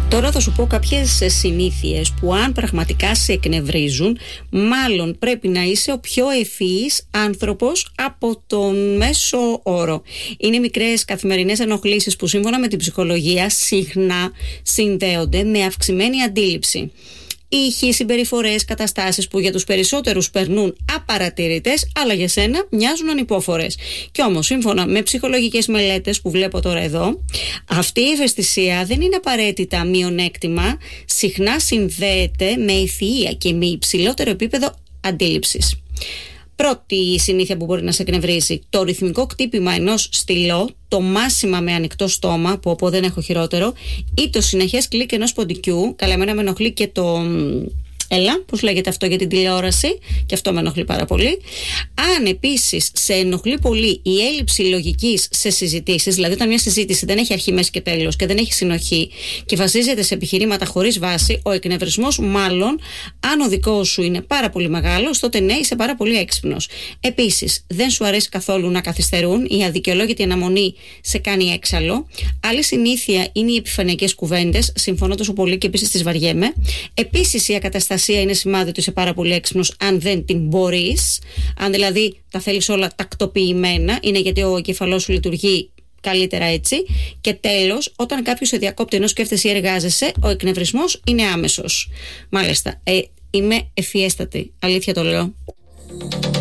Τώρα θα σου πω κάποιες συνήθειες που αν πραγματικά σε εκνευρίζουν, μάλλον πρέπει να είσαι ο πιο ευφυής άνθρωπος από τον μέσο όρο. Είναι μικρές καθημερινές ενοχλήσεις που σύμφωνα με την ψυχολογία συχνά συνδέονται με αυξημένη αντίληψη. Ήχοι, συμπεριφορές, καταστάσεις που για τους περισσότερους περνούν απαρατηρητές, αλλά για σένα μοιάζουν ανυπόφορες. Κι όμως, σύμφωνα με ψυχολογικές μελέτες που βλέπω τώρα εδώ, αυτή η ευαισθησία δεν είναι απαραίτητα μειονέκτημα, συχνά συνδέεται με ευφυΐα και με υψηλότερο επίπεδο αντίληψης. Πρώτη συνήθεια που μπορεί να σε εκνευρίζει: το ρυθμικό κτύπημα ενός στυλό, το μάσιμα με ανοιχτό στόμα, που δεν έχω χειρότερο, ή το συνεχές κλικ ενός ποντικού. Καλά, εμένα με ενοχλεί και το. Πώς λέγεται αυτό για την τηλεόραση, και αυτό με ενοχλεί πάρα πολύ. Αν επίσης σε ενοχλεί πολύ η έλλειψη λογικής σε συζητήσεις, δηλαδή όταν μια συζήτηση δεν έχει αρχή, μέση και τέλος και δεν έχει συνοχή και βασίζεται σε επιχειρήματα χωρίς βάση, ο εκνευρισμός, μάλλον, αν ο δικός σου είναι πάρα πολύ μεγάλος, τότε ναι, είσαι πάρα πολύ έξυπνος. Επίσης, δεν σου αρέσει καθόλου να καθυστερούν, η αδικαιολόγητη αναμονή σε κάνει έξαλλο. Άλλη συνήθεια είναι οι επιφανειακές κουβέντες, συμφωνώ τόσο πολύ και επίσης τις βαριέμαι. Επίσης, η ακαταστασία είναι σημάδι ότι είσαι πάρα πολύ έξυπνος αν δεν την μπορείς. Αν δηλαδή τα θέλεις όλα τακτοποιημένα, είναι γιατί ο εγκεφαλός σου λειτουργεί καλύτερα έτσι. Και τέλος, όταν κάποιος σε διακόπτει ενώ σκέφτεσαι ή εργάζεσαι, ο εκνευρισμός είναι άμεσος. Μάλιστα, είμαι ευφιέστατη, αλήθεια το λέω.